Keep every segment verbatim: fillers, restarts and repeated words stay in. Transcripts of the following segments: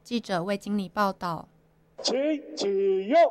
记者魏经理报道。 请启用。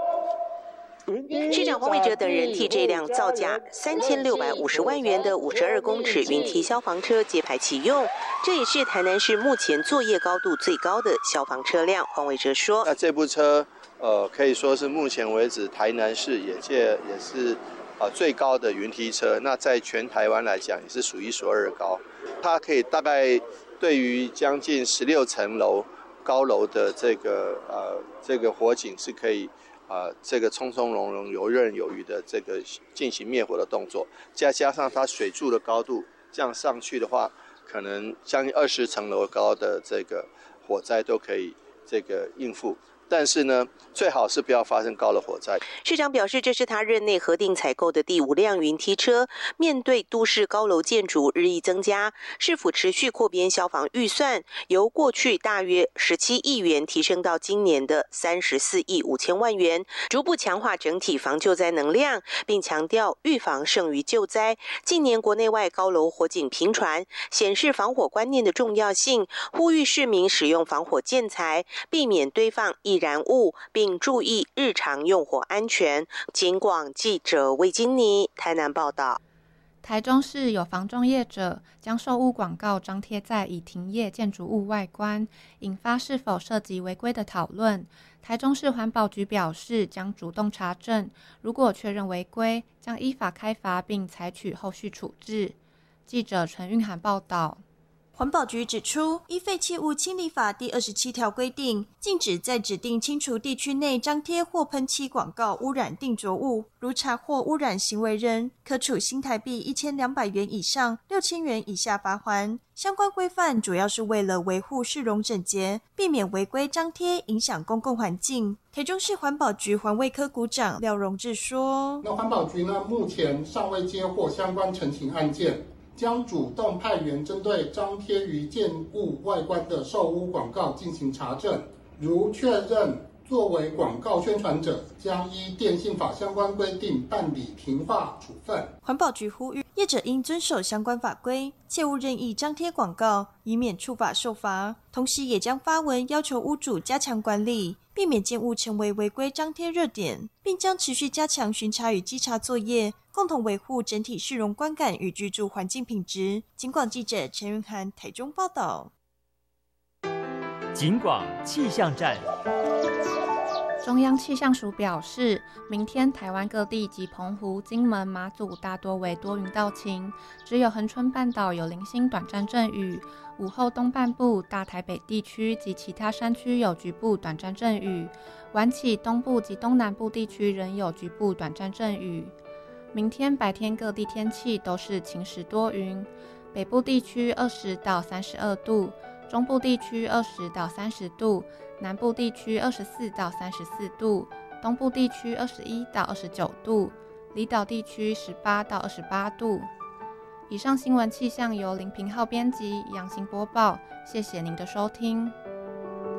市长黄伟哲等人替这辆造价三千六百五十万元的五十二公尺云梯消防车揭牌启用，这也是台南市目前作业高度最高的消防车辆。黄伟哲说：“ 那这部车，呃，可以说是目前为止台南市业界也是呃最高的云梯车，那在全台湾来讲也是数一数二的高。它可以大概对于将近十六层楼高楼的这个呃这个火警是可以。”啊、呃，这个从从容容、游刃有余的这个进行灭火的动作，再加上它水柱的高度，这样上去的话，可能将近二十层楼高的这个火灾都可以这个应付。但是呢，最好是不要发生高的火灾。 市长表示，这是他任内核定采购的第五辆云梯车。面对都市高楼建筑日益增加，市府持续扩编消防预算，由过去大约十七亿元提升到今年的三十四亿五千万元，逐步强化整体防救灾能量，并强调预防胜于救灾。近年国内外高楼火警频传，显示防火观念的重要性，呼吁市民使用防火建材，避免堆放易燃物，并注意日常用火安全。警广记者魏金妮台南报道。 台中市有房仲业者将售屋广告张贴在已停业建筑物外观，引发是否涉及违规的讨论。台中市环保局表示，将主动查证，如果确认违规，将依法开罚并采取后续处置。记者陈韵涵报道。 环保局指出，依废弃物清理法第二十七条规定，禁止在指定清除地区内张贴或喷漆广告污染定着物，如查获污染行为人，可处新台币一千两百元以上六千元以下罚锾。相关规范主要是为了维护市容整洁，避免违规张贴影响公共环境。台中市环保局环卫科股长廖荣志说：“ 那环保局呢，目前尚未接获相关陈情案件。”将主动派员针对张贴于建物外观的售屋广告进行查证，如确认作为广告宣传者，将依电信法相关规定办理停话处分。 环保局呼吁业者应遵守相关法规，切勿任意张贴广告，以免触法受罚。同时也将发文要求屋主加强管理，避免建物成为违规张贴热点，并将持续加强巡查与稽查作业，共同维护整体市容观感与居住环境品质。警广记者陈云涵台中报道。 警广气象站。 中央气象署表示，明天台湾各地及澎湖、金门、马祖大多为多云到晴，只有恒春半岛有零星短暂阵雨。午后东半部、大台北地区及其他山区有局部短暂阵雨，晚起东部及东南部地区仍有局部短暂阵雨。明天白天各地天气都是晴时多云，北部地区二十到三十二度，中部地区二十到三十度，南部地区二十四到三十四度，东部地区二十一到二十九度，离岛地区十八到二十八度。以上新闻气象由林平浩编辑，杨行播报，谢谢您的收听。